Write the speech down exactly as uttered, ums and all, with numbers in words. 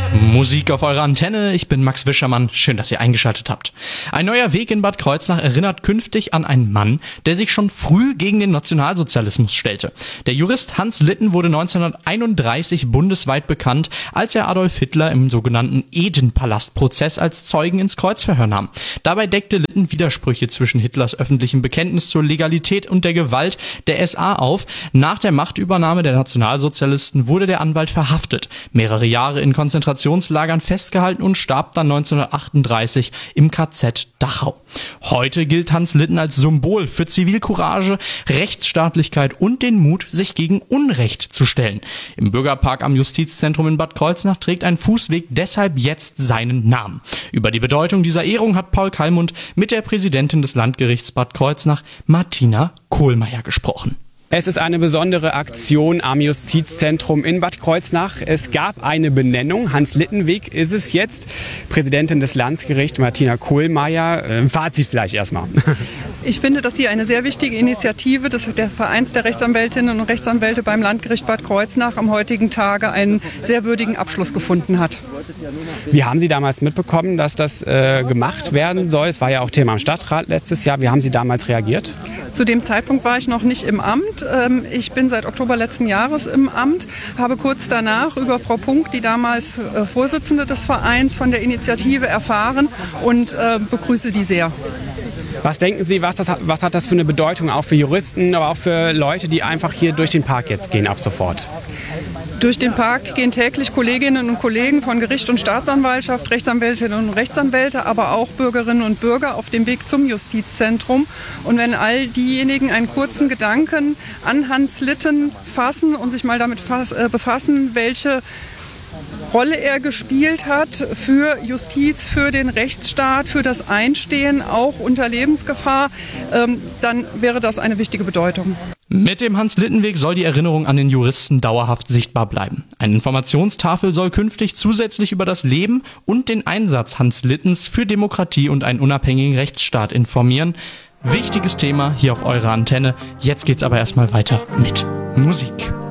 Musik auf eurer Antenne, ich bin Max Wischermann, schön, dass ihr eingeschaltet habt. Ein neuer Weg in Bad Kreuznach erinnert künftig an einen Mann, der sich schon früh gegen den Nationalsozialismus stellte. Der Jurist Hans Litten wurde neunzehnhunderteinunddreißig bundesweit bekannt, als er Adolf Hitler im sogenannten Eden-Palast-Prozess als Zeugen ins Kreuzverhör nahm. Dabei deckte Litten Widersprüche zwischen Hitlers öffentlichem Bekenntnis zur Legalität und der Gewalt der S A auf. Nach der Machtübernahme der Nationalsozialisten wurde der Anwalt verhaftet, mehrere Jahre in Konzentrationslagern festgehalten und starb dann neunzehnhundertachtunddreißig im K Z Dachau. Heute gilt Hans Litten als Symbol für Zivilcourage, Rechtsstaatlichkeit und den Mut, sich gegen Unrecht zu stellen. Im Bürgerpark am Justizzentrum in Bad Kreuznach trägt ein Fußweg deshalb jetzt seinen Namen. Über die Bedeutung dieser Ehrung hat Paul Kallmund mit der Präsidentin des Landgerichts Bad Kreuznach, Martina Kohlmeier, gesprochen. Es ist eine besondere Aktion am Justizzentrum in Bad Kreuznach. Es gab eine Benennung. Hans-Litten-Weg ist es jetzt. Präsidentin des Landgerichts Martina Kohlmeier. Äh, Fazit vielleicht erstmal. Ich finde, dass hier eine sehr wichtige Initiative des der Vereins der Rechtsanwältinnen und Rechtsanwälte beim Landgericht Bad Kreuznach am heutigen Tage einen sehr würdigen Abschluss gefunden hat. Wie haben Sie damals mitbekommen, dass das äh, gemacht werden soll? Es war ja auch Thema im Stadtrat letztes Jahr. Wie haben Sie damals reagiert? Zu dem Zeitpunkt war ich noch nicht im Amt. Ich bin seit Oktober letzten Jahres im Amt, habe kurz danach über Frau Punk, die damals Vorsitzende des Vereins, von der Initiative erfahren und begrüße die sehr. Was denken Sie, was, das, was hat das für eine Bedeutung auch für Juristen, aber auch für Leute, die einfach hier durch den Park jetzt gehen ab sofort? Durch den Park gehen täglich Kolleginnen und Kollegen von Gericht und Staatsanwaltschaft, Rechtsanwältinnen und Rechtsanwälte, aber auch Bürgerinnen und Bürger auf dem Weg zum Justizzentrum. Und wenn all diejenigen einen kurzen Gedanken an Hans Litten fassen und sich mal damit befassen, welche Rolle er gespielt hat für Justiz, für den Rechtsstaat, für das Einstehen, auch unter Lebensgefahr, ähm, dann wäre das eine wichtige Bedeutung. Mit dem Hans-Litten-Weg soll die Erinnerung an den Juristen dauerhaft sichtbar bleiben. Eine Informationstafel soll künftig zusätzlich über das Leben und den Einsatz Hans Littens für Demokratie und einen unabhängigen Rechtsstaat informieren. Wichtiges Thema hier auf eurer Antenne. Jetzt geht's aber erstmal weiter mit Musik.